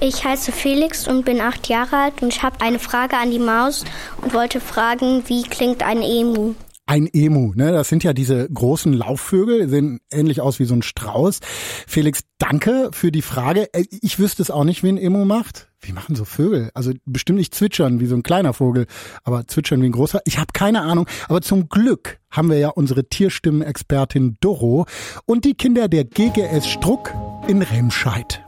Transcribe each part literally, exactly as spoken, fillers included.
Ich heiße Felix und bin acht Jahre alt und ich habe eine Frage an die Maus und wollte fragen, wie klingt ein Emu? Ein Emu, ne? Das sind ja diese großen Laufvögel, sehen ähnlich aus wie so ein Strauß. Felix, danke für die Frage. Ich wüsste es auch nicht, wie ein Emu macht. Wie machen so Vögel? Also bestimmt nicht zwitschern wie so ein kleiner Vogel, aber zwitschern wie ein großer. Ich habe keine Ahnung, aber zum Glück haben wir ja unsere Tierstimmenexpertin Doro und die Kinder der G G S Struck in Remscheid.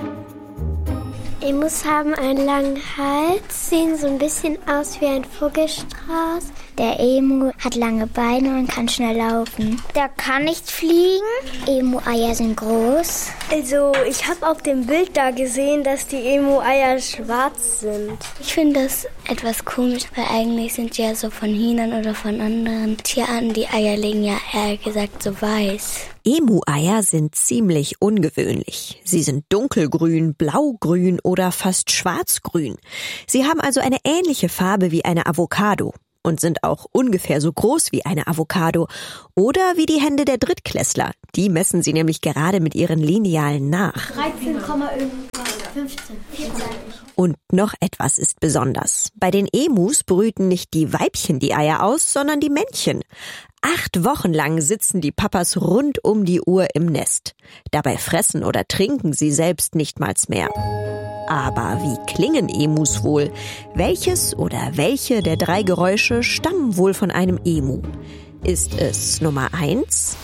Emus haben einen langen Hals, sehen so ein bisschen aus wie ein Vogelstrauß. Der Emu hat lange Beine und kann schnell laufen. Der kann nicht fliegen. Emu-Eier sind groß. Also, ich habe auf dem Bild da gesehen, dass die Emu-Eier schwarz sind. Ich finde das etwas komisch, weil eigentlich sind ja so von Hühnern oder von anderen Tierarten die Eierlinge ja eher gesagt so weiß. Emu-Eier sind ziemlich ungewöhnlich. Sie sind dunkelgrün, blaugrün oder fast schwarzgrün. Sie haben also eine ähnliche Farbe wie eine Avocado und sind auch ungefähr so groß wie eine Avocado oder wie die Hände der Drittklässler. Die messen sie nämlich gerade mit ihren Linealen nach. dreizehn Komma fünfzehn, vierzehn. Und noch etwas ist besonders. Bei den Emus brüten nicht die Weibchen die Eier aus, sondern die Männchen. Acht Wochen lang sitzen die Papas rund um die Uhr im Nest. Dabei fressen oder trinken sie selbst nichtmals mehr. Aber wie klingen Emus wohl? Welches oder welche der drei Geräusche stammen wohl von einem Emu? Ist es Nummer eins?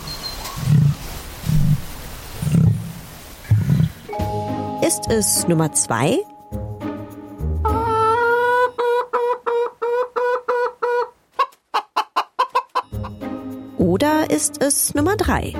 Ist es Nummer zwei? Oder ist es Nummer drei?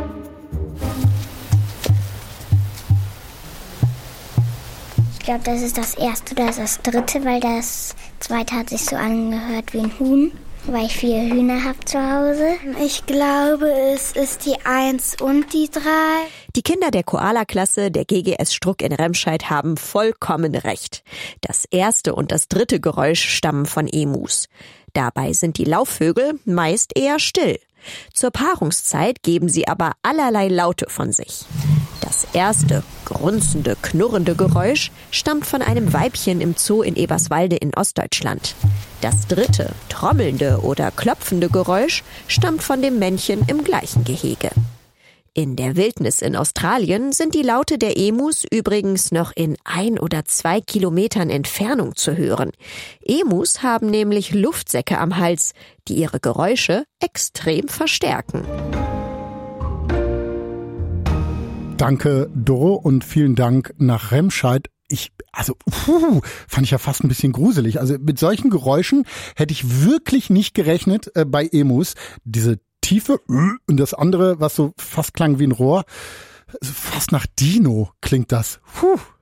Ich glaube, das ist das erste oder das dritte, weil das zweite hat sich so angehört wie ein Huhn, weil ich vier Hühner habe zu Hause. Ich glaube, es ist die eins und die drei. Die Kinder der Koala-Klasse der G G S Struck in Remscheid haben vollkommen recht. Das erste und das dritte Geräusch stammen von Emus. Dabei sind die Laufvögel meist eher still. Zur Paarungszeit geben sie aber allerlei Laute von sich. Das erste, grunzende, knurrende Geräusch stammt von einem Weibchen im Zoo in Eberswalde in Ostdeutschland. Das dritte, trommelnde oder klopfende Geräusch stammt von dem Männchen im gleichen Gehege. In der Wildnis in Australien sind die Laute der Emus übrigens noch in ein oder zwei Kilometern Entfernung zu hören. Emus haben nämlich Luftsäcke am Hals, die ihre Geräusche extrem verstärken. Danke, Doro, und vielen Dank nach Remscheid. Ich, also, puh, fand ich ja fast ein bisschen gruselig. Also mit solchen Geräuschen hätte ich wirklich nicht gerechnet äh, bei Emus. Diese Tiefe und das andere, was so fast klang wie ein Rohr, fast nach Dino klingt das. Puh.